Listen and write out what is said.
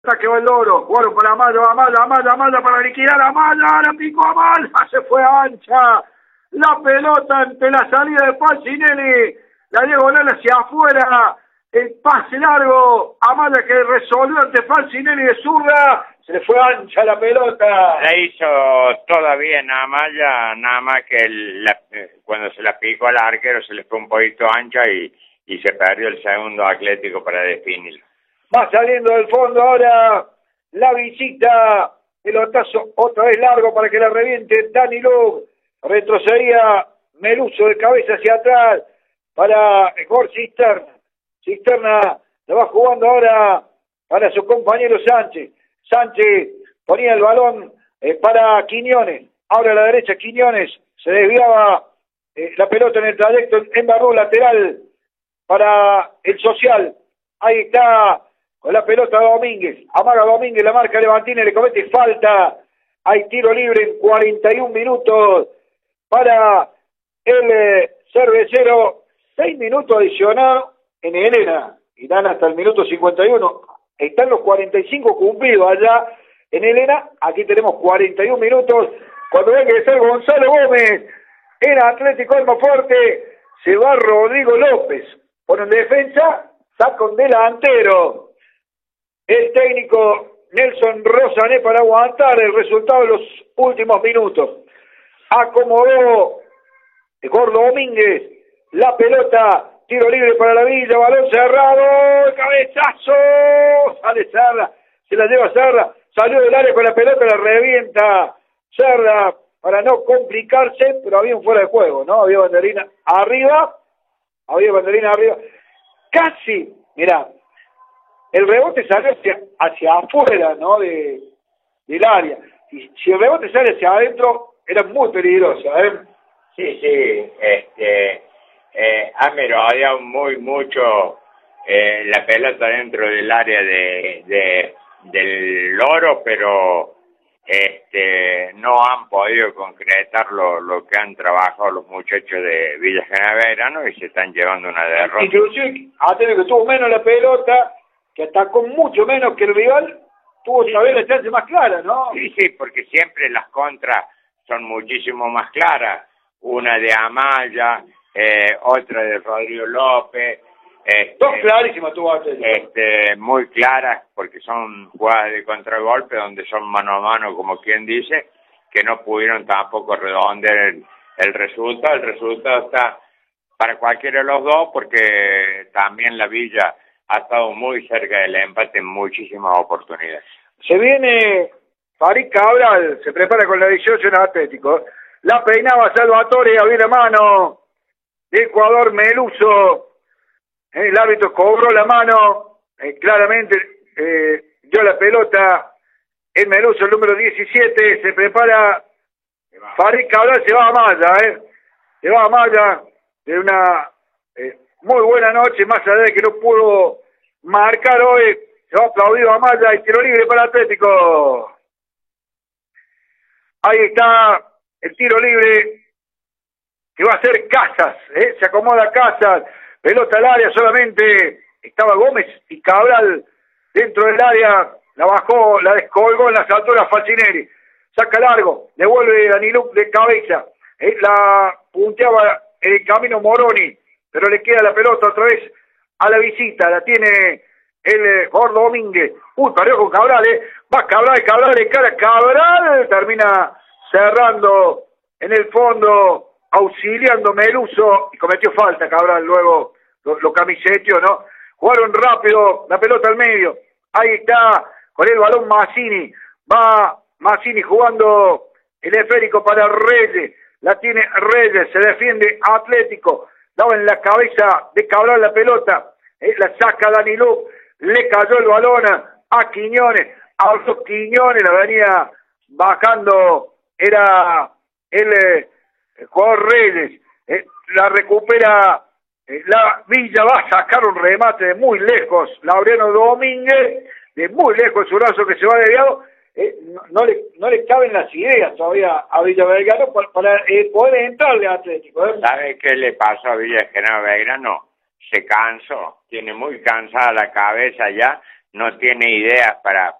Que va el loro, jugaron para Amaya para liquidar a Amaya, la picó Amaya, se fue ancha, la pelota ante la salida de Falcinelli, la diagonal hacia afuera, el pase largo, Amaya que resolvió ante Falcinelli de zurda, se le fue ancha la pelota. La hizo toda bien a Amaya, nada más que cuando se la picó al arquero se le fue un poquito ancha y se perdió el segundo Atlético para definirlo. Va saliendo del fondo ahora la visita, pelotazo otra vez largo para que la reviente Dani Lug, retrocedía Meluso de cabeza hacia atrás para Jorge Cisterna. Cisterna la va jugando ahora para su compañero Sánchez. Sánchez ponía el balón para Quiñones, ahora a la derecha Quiñones, se desviaba la pelota en el trayecto, embarró lateral para el social, ahí está con la pelota Domínguez, amaga Domínguez, la marca Levantini, le comete falta, hay tiro libre en 41 minutos para el cervecero, 6 minutos adicionados en Helena, y dan hasta el minuto 51, están los 45 cumplidos allá en Helena, aquí tenemos 41 minutos, cuando venga a ser Gonzalo Gómez, en Atlético Almafuerte, se va Rodrigo López, pone en defensa, saca un delantero, el técnico Nelson Rosané para aguantar el resultado de los últimos minutos. Acomodó Gordo Domínguez, la pelota, tiro libre para la Villa, balón cerrado, cabezazo, sale Serra, se la lleva Serra, salió del área con la pelota, la revienta Serra para no complicarse, pero había un fuera de juego, ¿no? Había banderina arriba, casi, mirá, el rebote sale hacia afuera, ¿no? Del área. Y si el rebote sale hacia adentro, era muy peligroso, ¿eh? Sí, ha merodeado mucho la pelota dentro del área del Loro, pero no han podido concretar lo que han trabajado los muchachos de Villa General Belgrano y se están llevando una derrota. Inclusive, que tuvo menos la pelota, que atacó mucho menos que el rival, tuvo otra vez la chance más clara, ¿no? Sí, porque siempre las contras son muchísimo más claras. Una de Amaya, otra de Rodrigo López. Dos clarísimas tuvo muy claras, porque son jugadas de contragolpe, donde son mano a mano, como quien dice, que no pudieron tampoco redondear el resultado. El resultado está para cualquiera de los dos, porque también la Villa ha estado muy cerca del empate en muchísimas oportunidades. Se viene Farid Cabral, se prepara con la 18 en Atlético. La peinaba Salvatore, había la mano de Ecuador Meluso. El árbitro cobró la mano, claramente dio la pelota el Meluso, el número 17. Se prepara Farid Cabral, se va a Maya, se va a Maya de una muy buena noche, más allá de que no pudo marcar hoy, se va aplaudido a Maya y tiro libre para Atlético. Ahí está el tiro libre que va a ser Casas, se acomoda Casas, pelota al área, solamente estaba Gómez y Cabral dentro del área, la bajó, la descolgó en las alturas Falcinelli, saca largo, devuelve Daniluk de cabeza, la punteaba en el camino Moroni, pero le queda la pelota otra vez a la visita, la tiene el Gordo Domínguez, perdió con Cabral, va Cabral, encara Cabral, termina cerrando en el fondo, auxiliando Meluso, y cometió falta Cabral, luego lo camiseteó, ¿no? Jugaron rápido, la pelota al medio, ahí está, con el balón Massini, va Massini jugando el esférico para Reyes, la tiene Reyes, se defiende Atlético, daba en la cabeza de Cabral la pelota, la saca Danilú, le cayó el balón a Quiñones, a los Quiñones, la venía bajando, era el jugador Reyes, la recupera la Villa, va a sacar un remate de muy lejos, Laureano Domínguez, de muy lejos, su brazo que se va desviado, no le caben las ideas todavía a Villa Belgrano para poder entrarle a Atlético. ¿Sabe qué le pasó a Villa General Belgrano? Se cansó, tiene muy cansada la cabeza ya no tiene ideas para